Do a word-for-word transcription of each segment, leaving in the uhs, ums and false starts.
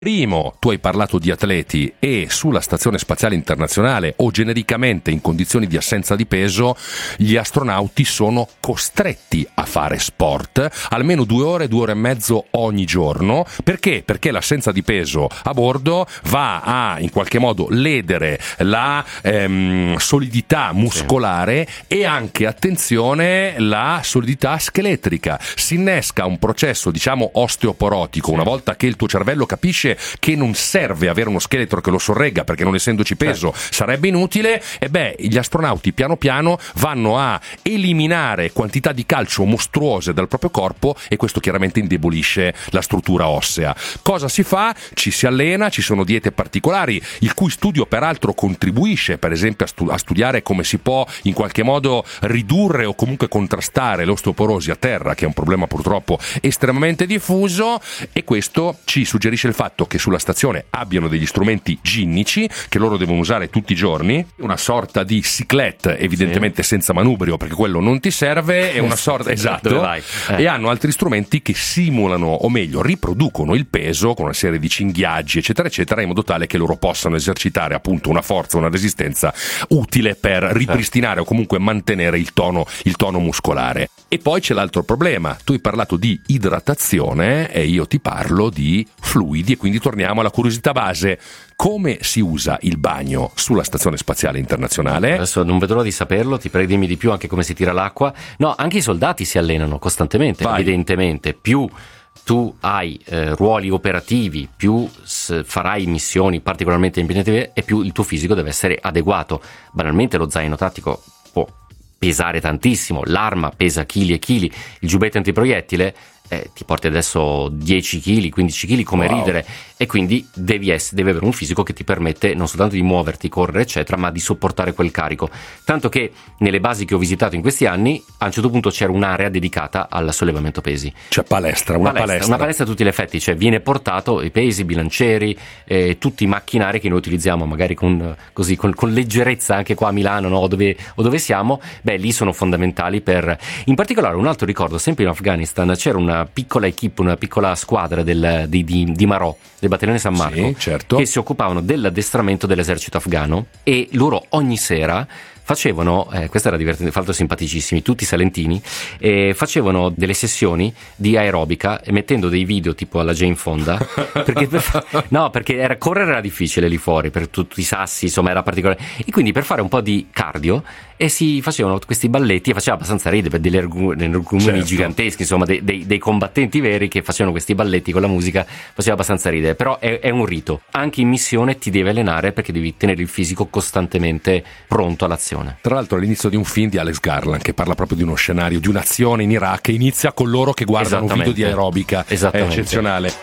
Primo, tu hai parlato di atleti e sulla Stazione Spaziale Internazionale o genericamente in condizioni di assenza di peso gli astronauti sono costretti a fare sport almeno due ore, due ore e mezzo ogni giorno. Perché? Perché l'assenza di peso a bordo va a in qualche modo ledere la ehm, solidità muscolare sì. e anche, attenzione, la solidità scheletrica. Si innesca un processo, diciamo, osteoporotico sì. una volta che il tuo cervello capisce che non serve avere uno scheletro che lo sorregga, perché non essendoci peso certo. sarebbe inutile, e beh, gli astronauti piano piano vanno a eliminare quantità di calcio mostruose dal proprio corpo e questo chiaramente indebolisce la struttura ossea. Cosa si fa? Ci si allena, ci sono diete particolari, il cui studio peraltro contribuisce per esempio a, stu- a studiare come si può in qualche modo ridurre o comunque contrastare l'osteoporosi a terra, che è un problema purtroppo estremamente diffuso, e questo ci suggerisce il fatto che sulla stazione abbiano degli strumenti ginnici che loro devono usare tutti i giorni, una sorta di cyclette evidentemente sì. senza manubrio, perché quello non ti serve, è una sorta esatto eh. e hanno altri strumenti che simulano, o meglio riproducono il peso con una serie di cinghiaggi eccetera eccetera, in modo tale che loro possano esercitare appunto una forza, una resistenza utile per ripristinare o comunque mantenere il tono, il tono muscolare. E poi c'è l'altro problema, tu hai parlato di idratazione e io ti parlo di fluidi, e quindi torniamo alla curiosità base. Come si usa il bagno sulla Stazione Spaziale Internazionale? Adesso non vedo l'ora di saperlo, ti prego dimmi di più, anche come si tira l'acqua. No, anche i soldati si allenano costantemente, Vai. evidentemente. Più tu hai eh, ruoli operativi, più s- farai missioni particolarmente impegnative e più il tuo fisico deve essere adeguato. Banalmente lo zaino tattico può pesare tantissimo, l'arma pesa chili e chili, il giubbetto antiproiettile eh, ti porti adesso dieci chili, quindici chili come wow. ridere, e quindi devi, essere, devi avere un fisico che ti permette non soltanto di muoverti, correre eccetera, ma di sopportare quel carico, tanto che nelle basi che ho visitato in questi anni a un certo punto c'era un'area dedicata al sollevamento pesi, cioè palestra, una palestra, palestra. una palestra a tutti gli effetti, cioè viene portato i pesi, i bilancieri, eh, tutti i macchinari che noi utilizziamo magari con, così, con, con leggerezza anche qua a Milano, no? o, dove, o dove siamo, beh lì sono fondamentali per, in particolare un altro ricordo, sempre in Afghanistan c'era una piccola equipe, una piccola squadra del, di, di, di Marò, del battaglione San Marco, sì, certo. che si occupavano dell'addestramento dell'esercito afghano, e loro ogni sera facevano, eh, questo era divertente, fatto simpaticissimi, tutti salentini, eh, facevano delle sessioni di aerobica mettendo dei video tipo alla Jane Fonda, perché per, no, perché era, correre era difficile lì fuori per tutti i sassi, insomma era particolare, e quindi per fare un po' di cardio e si facevano questi balletti, e faceva abbastanza ridere per degli energumeni certo. giganteschi, insomma dei, dei, dei combattenti veri che facevano questi balletti con la musica, faceva abbastanza ridere, però è, è un rito, anche in missione ti devi allenare perché devi tenere il fisico costantemente pronto all'azione. Tra l'altro all'inizio di un film di Alex Garland che parla proprio di uno scenario, di un'azione in Iraq, che inizia con loro che guardano un video di aerobica, è eccezionale.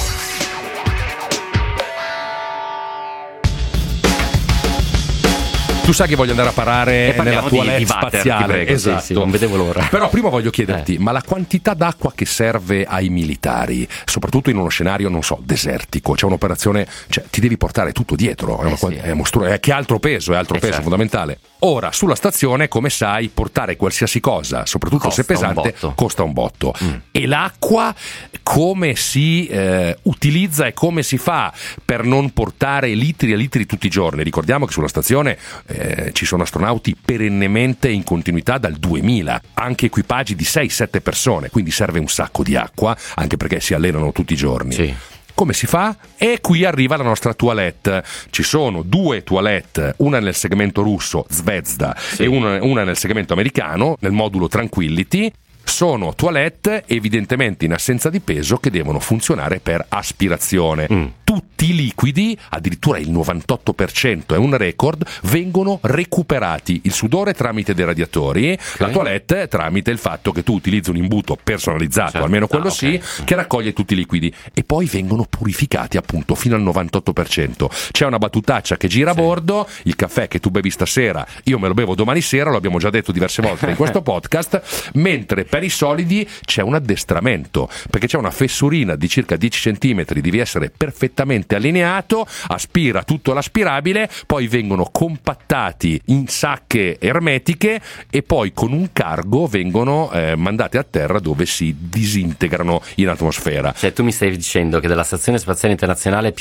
Tu sai che voglio andare a parare nella toilette spaziale, prego, esatto. Sì, sì, non vedevo l'ora. Però prima voglio chiederti, eh. ma la quantità d'acqua che serve ai militari, soprattutto in uno scenario, non so, desertico, c'è un'operazione, cioè ti devi portare tutto dietro, è, una, eh sì. è mostru- è, che altro peso, è altro eh peso certo. fondamentale. Ora, sulla stazione, come sai, portare qualsiasi cosa, soprattutto costa se pesante, un costa un botto. Mm. E l'acqua come si eh, utilizza e come si fa per non portare litri e litri tutti i giorni? Ricordiamo che sulla stazione eh, ci sono astronauti perennemente in continuità dal duemila, anche equipaggi di sei sette persone, quindi serve un sacco di acqua, anche perché si allenano tutti i giorni. Sì. Come si fa? E qui arriva la nostra toilette. Ci sono due toilette, una nel segmento russo, Zvezda, sì. e una, una nel segmento americano, nel modulo Tranquility. Sono toilette evidentemente in assenza di peso che devono funzionare per aspirazione. Mm. Tutti i liquidi, addirittura il novantotto per cento è un record, vengono recuperati. Il sudore tramite dei radiatori, okay. la toilette tramite il fatto che tu utilizzi un imbuto personalizzato, certo. almeno quello ah, okay. sì, che raccoglie tutti i liquidi, e poi vengono purificati appunto fino al novantotto per cento. C'è una battutaccia che gira sì. a bordo, il caffè che tu bevi stasera io me lo bevo domani sera, lo abbiamo già detto diverse volte in questo podcast, mentre per i solidi c'è un addestramento, perché c'è una fessurina di circa dieci centimetri, devi essere perfettamente perfettamente allineato, aspira tutto l'aspirabile, poi vengono compattati in sacche ermetiche e poi con un cargo vengono eh, mandati a terra dove si disintegrano in atmosfera. Cioè tu mi stai dicendo che dalla Stazione Spaziale Internazionale